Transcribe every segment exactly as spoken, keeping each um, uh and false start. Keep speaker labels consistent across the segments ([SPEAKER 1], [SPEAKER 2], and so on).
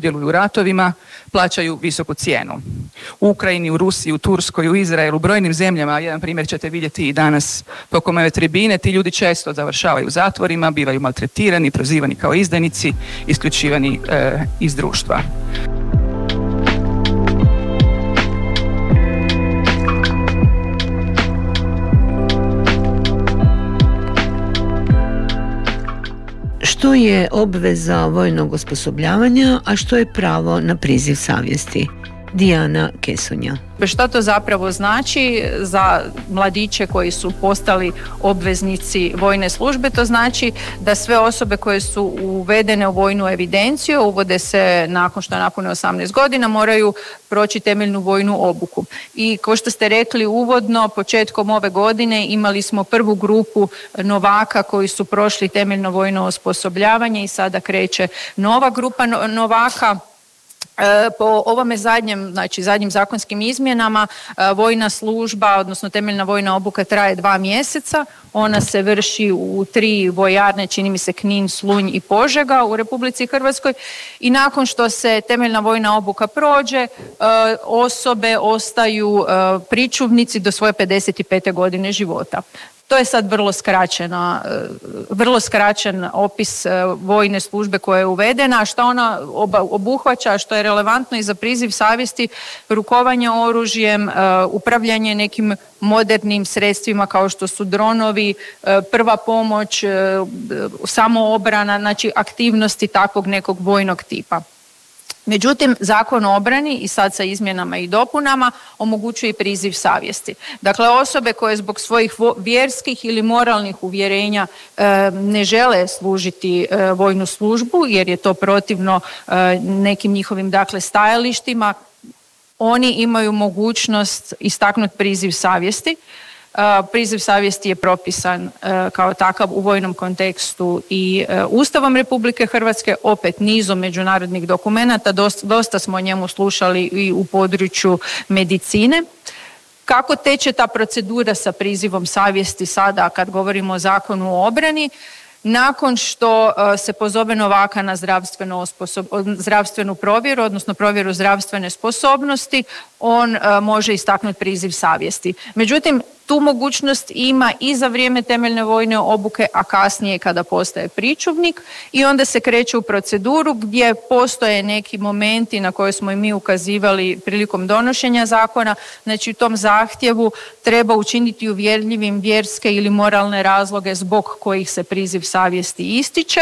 [SPEAKER 1] sudjeluju u ratovima, plaćaju visoku cijenu. U Ukrajini, u Rusiji, u Turskoj, u Izraelu, u brojnim zemljama, jedan primjer ćete vidjeti i danas tokom ove tribine, ti ljudi često završavaju u zatvorima, bivaju maltretirani, prozivani kao izdajnici, isključivani e, iz društva.
[SPEAKER 2] Što je obveza vojnog osposobljavanja, a što je pravo na priziv savjesti? Dijana Kesonja.
[SPEAKER 3] Što to zapravo znači za mladiće koji su postali obveznici vojne službe? To znači da sve osobe koje su uvedene u vojnu evidenciju, uvode se nakon što napune osamnaest godina, moraju proći temeljnu vojnu obuku. I kao što ste rekli uvodno, početkom ove godine imali smo prvu grupu novaka koji su prošli temeljno vojno osposobljavanje i sada kreće nova grupa novaka. Po ovome zadnjem, znači zadnjim zakonskim izmjenama, vojna služba, odnosno temeljna vojna obuka traje dva mjeseca. Ona se vrši u tri vojarne, čini mi se Knin, Slunj i Požega u Republici Hrvatskoj. I nakon što se temeljna vojna obuka prođe, osobe ostaju pričuvnici do svoje pedeset pete godine života. To je sad vrlo skraćena, vrlo skraćen opis vojne službe koja je uvedena, a što ona obuhvaća, što je relevantno i za priziv savjesti, rukovanje oružjem, upravljanje nekim modernim sredstvima kao što su dronovi, prva pomoć, samoobrana, znači aktivnosti takvog nekog vojnog tipa. Međutim, Zakon o obrani i sad sa izmjenama i dopunama omogućuje i priziv savjesti. Dakle, osobe koje zbog svojih vjerskih ili moralnih uvjerenja e, ne žele služiti e, vojnu službu jer je to protivno e, nekim njihovim dakle stajalištima, oni imaju mogućnost istaknuti priziv savjesti. Uh, priziv savjesti je propisan uh, kao takav u vojnom kontekstu i uh, Ustavom Republike Hrvatske, opet nizom međunarodnih dokumenata, dosta, dosta smo o njemu slušali i u području medicine. Kako teče ta procedura sa prizivom savjesti sada kad govorimo o Zakonu o obrani? Nakon što se pozove novaka na zdravstvenu, osposob, zdravstvenu provjeru, odnosno provjeru zdravstvene sposobnosti, on može istaknuti priziv savjesti. Međutim, tu mogućnost ima i za vrijeme temeljne vojne obuke, a kasnije kada postaje pričuvnik i onda se kreće u proceduru gdje postoje neki momenti na koje smo i mi ukazivali prilikom donošenja zakona. Znači u tom zahtjevu treba učiniti uvjerljivim vjerske ili moralne razloge zbog kojih se priziv savjesti ističe.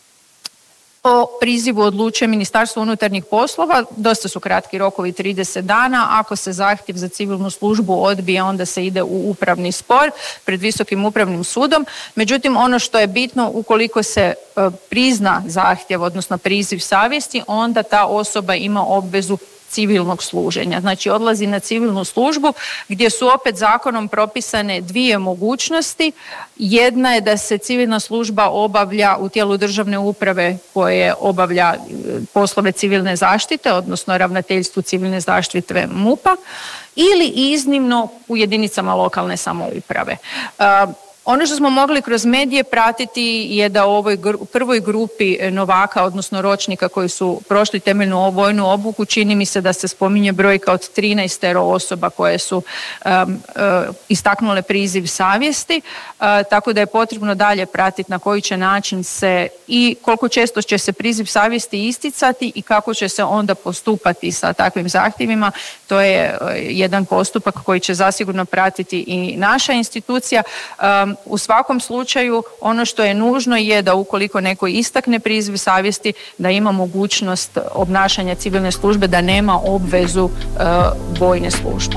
[SPEAKER 3] O prizivu odlučuje Ministarstvo unutarnjih poslova, dosta su kratki rokovi, trideset dana, ako se zahtjev za civilnu službu odbije onda se ide u upravni spor pred Visokim upravnim sudom. Međutim, ono što je bitno, ukoliko se e, prizna zahtjev, odnosno priziv savjesti, onda ta osoba ima obvezu civilnog služenja. Znači odlazi na civilnu službu gdje su opet zakonom propisane dvije mogućnosti. Jedna je da se civilna služba obavlja u tijelu državne uprave koje obavlja poslove civilne zaštite, odnosno ravnateljstvu civilne zaštite MUP-a, ili iznimno u jedinicama lokalne samouprave. Ono što smo mogli kroz medije pratiti je da u ovoj gru, prvoj grupi novaka, odnosno ročnika koji su prošli temeljnu vojnu obuku, čini mi se da se spominje brojka od trinaest osoba koje su um, uh, istaknule priziv savjesti, uh, tako da je potrebno dalje pratiti na koji će način se i koliko često će se priziv savjesti isticati i kako će se onda postupati sa takvim zahtjevima. To je uh, jedan postupak koji će zasigurno pratiti i naša institucija. Um, U svakom slučaju ono što je nužno je da ukoliko neko istakne priziv savjesti da ima mogućnost obnašanja civilne službe, da nema obvezu uh, vojne službe.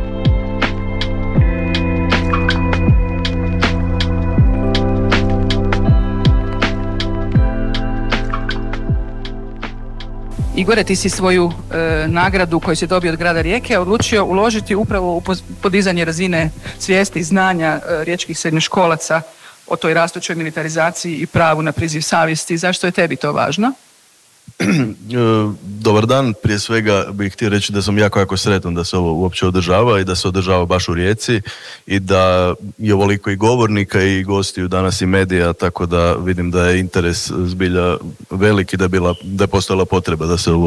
[SPEAKER 1] Igore, ti si svoju e, nagradu koju si dobio od grada Rijeke odlučio uložiti upravo u podizanje razine svijesti i znanja e, riječkih srednjoškolaca o toj rastućoj militarizaciji i pravu na priziv savjesti. Zašto je tebi to važno?
[SPEAKER 4] Dobar dan, prije svega bih htio reći da sam jako, jako sretan da se ovo uopće održava i da se održava baš u Rijeci i da je ovoliko i govornika i gostiju danas i medija, tako da vidim da je interes zbilja veliki, da je, bila, da je postojala potreba da se ovo